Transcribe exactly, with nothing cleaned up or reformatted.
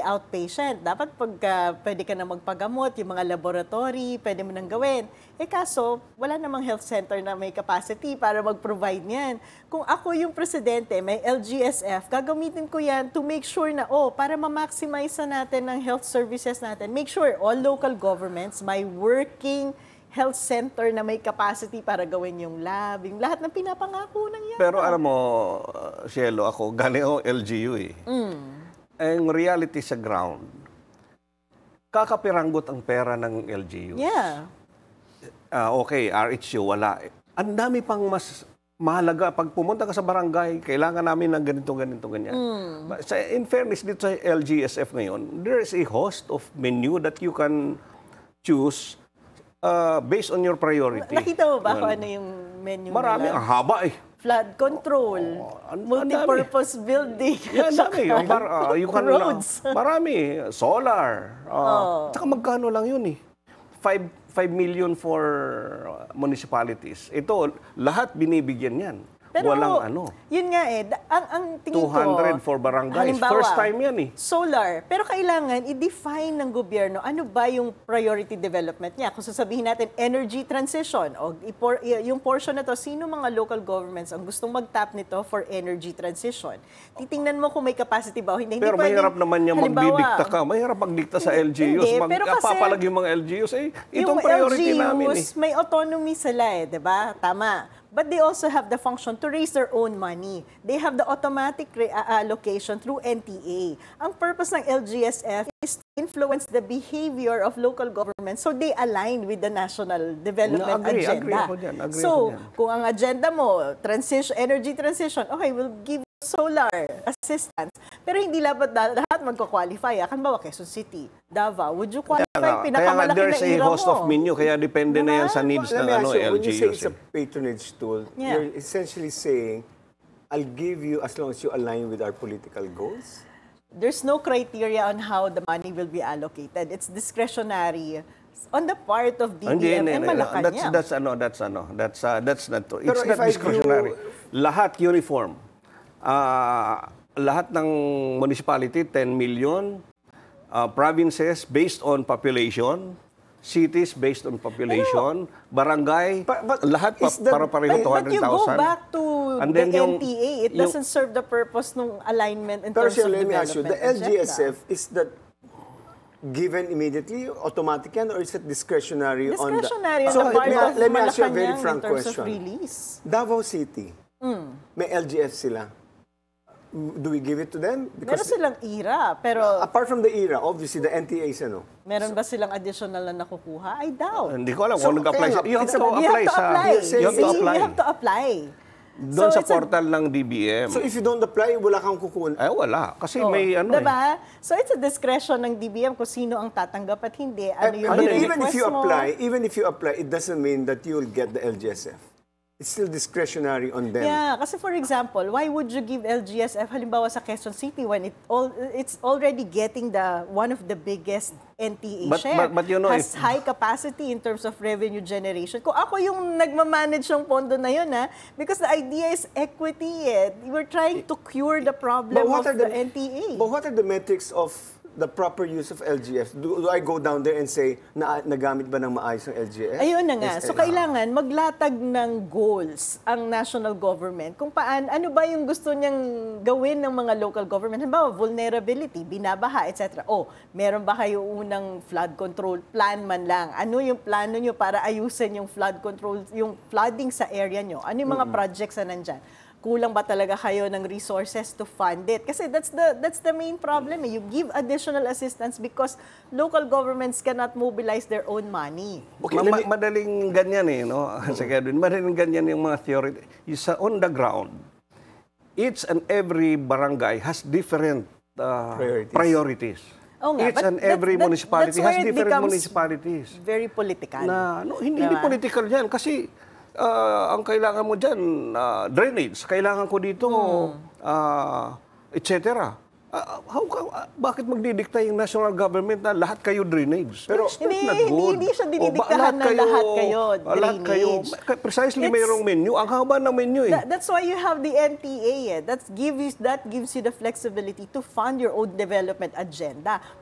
outpatient. Dapat pag uh, pwede ka na magpagamot, yung mga laboratory, pwede mo nang gawin. Eh kaso, wala namang health center na may capacity para mag-provide niyan. Kung ako yung presidente, may L G S F, gagamitin ko yan to make sure na, oh, para ma-maximize na natin ng health services natin, make sure all local governments may working health center na may capacity para gawin yung lab, yung lahat ng pinapangako ng yan. Pero alam mo, uh, Cielo, ako, galing ako L G U eh. Mm. Ang reality sa ground, kakapiranggot ang pera ng L G U. Yeah. Uh, okay, R H U, wala. Ang dami pang mas mahalaga. Pag pumunta ka sa barangay, kailangan namin ng ganito, ganito, ganyan. Mm. Sa, in fairness, dito sa L G S F ngayon, there is a host of menu that you can choose Uh, based on your priority. Nakita mo ba kung ano yung menu Marami, nila? ang haba eh. Flood control, oh, an multi-purpose building. Yan, dami. Ang bar, uh, you can roads. Lang, marami. Solar. Uh, oh. Tsaka magkano lang yun eh. five million for municipalities. Ito, lahat binibigyan yan. Pero, walang ano. Yun nga eh, ang, ang tingin two hundred ko, for barangays. Halimbawa, first time yan eh. Solar. Pero kailangan i-define ng gobyerno ano ba yung priority development niya. Kung sasabihin natin energy transition, o ipor, yung portion na to, sino mga local governments ang gustong mag-tap nito for energy transition? Titingnan mo kung may capacity ba o hindi. Pero hindi mahirap pwedeng, naman niya magdidikta ka. Mahirap magdikta sa L G Us. Hindi, Mag, pero kasi, papalag yung mga L G Us. Eh, itong priority L G Us, namin eh. may autonomy sila eh, di ba? Tama. But they also have the function to raise their own money. They have the automatic allocation through N T A. Ang purpose ng L G S F is to influence the behavior of local governments so they align with the national development no, agree, agenda. Agree ako dyan, agree so, ako dyan. kung ang agenda mo, transition, energy transition, okay, we'll give solar assistance. Pero hindi lahat, lahat magko-qualify. Akan ba, Quezon City, Davao, would you qualify? Kaya, pinakamalaki kaya there's na a ira host mo. of menu, kaya depende diba? Na yan sa needs ng ano, you, L G Us. When you say it's a patronage tool, yeah. You're essentially saying, I'll give you as long as you align with our political goals? There's no criteria on how the money will be allocated. It's discretionary on the part of D B M and Malacanang. That's, that's, ano, that's, ano, that's, uh, that's not true. It's Pero not discretionary. You... Lahat uniform. Uh, lahat ng municipality, ten million. Uh, provinces based on population. Cities based on population. Pero, barangay, but, but lahat pa, the, para pareho two hundred thousand. But you go back to and the yung, N T A. It yung, doesn't serve the purpose ng alignment in terms of let me development ask you, the L G S F, is that given immediately, automatic yan, or is it discretionary, discretionary on the... So, let me, let me ask you a very frank in terms question. Of release. Davao City, mm. may L G F sila. Do we give it to them? Because meron silang I R A, pero... Apart from the I R A, obviously, the N T A is ano? Meron ba silang additional na nakukuha? I doubt. Hindi ko alam kung so, apply okay, You have to you apply have to sa... apply. You have to apply. You have to apply. Doon so sa portal a, ng D B M. So if you don't apply, wala kang kukuha? Eh, wala. Kasi oh, may ano diba? Eh. So it's a discretion ng D B M kung sino ang tatanggap at hindi. Ano yung I mean, even if you mo. apply, even if you apply, it doesn't mean that you'll get the L G S F. It's still discretionary on them. Yeah, kasi for example, why would you give L G S F halimbawa sa Quezon City when it all it's already getting the one of the biggest N T A but, share, but, but you know, has if, high capacity in terms of revenue generation. Kung ako yung nagmamanage ng pondo na yun, ha, because the idea is equity. Eh. We're trying to cure the problem of the, the N T A. But what are the metrics of the proper use of L G F? Do, do I go down there and say, na, nagamit ba ng maayos ng L G F? Ayun na nga. So, kailangan maglatag ng goals ang national government kung paan, ano ba yung gusto niyang gawin ng mga local government. Halimbawa, vulnerability, binabaha, et cetera. O, meron ba kayo unang flood control plan man lang? Ano yung plano niyo para ayusin yung flood control, yung flooding sa area niyo? Ano yung mga mm-hmm. projects na nandyan? Kulang ba talaga kayo ng resources to fund it? Kasi that's the that's the main problem. Eh. You give additional assistance because local governments cannot mobilize their own money. Okay, ma- madaling ganyan eh, no? Sa Edwin, madaling ganyan yung mga theory. Isa on the ground, each and every barangay has different uh, priorities. priorities. Oh nga, each and every that, municipality has different municipalities. Very political. Na, no, hindi, hindi political yan kasi Uh, ang kailangan mo dyan, uh, drainage. Kailangan ko dito, hmm. uh, et cetera. Ah, how, ka- ah, bakit magdidikta yung national government na lahat kayo drainage? Pero- That's Hindi, not hindi- good. hindi siya O, ba- dinidiktahan na lahat kayo ah, lahat kayo. drainage. Precisely, It's- mayroong menu. Ang haba ng menu eh. That- that's why you have the N T A. Eh. That's give you, that gives you the flexibility to fund your own development agenda.